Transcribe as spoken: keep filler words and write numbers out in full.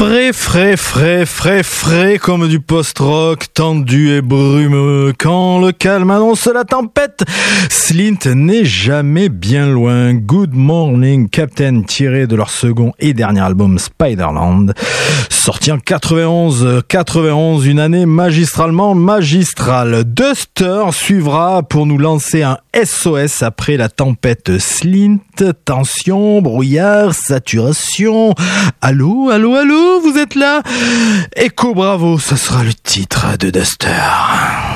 Frais, frais, frais, frais, frais comme du post-rock, tendu et brumeux. Quand le calme annonce la tempête, Slint n'est jamais bien loin. Good Morning Captain, tiré de leur second et dernier album Spiderland, sorti en quatre-vingt-onze. quatre-vingt-onze, une année magistralement magistrale. Duster suivra pour nous lancer un S O S après la tempête Slint. Tension, brouillard, saturation. Allô, allô, allô, vous êtes là? Echo Bravo, ça sera le titre de Duster.